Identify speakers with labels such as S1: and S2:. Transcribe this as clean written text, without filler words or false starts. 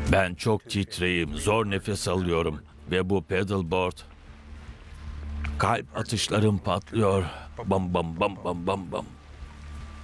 S1: Ben çok titreyim, zor nefes alıyorum ve bu pedalboard, kalp atışlarım patlıyor. Bam bam bam bam bam bam.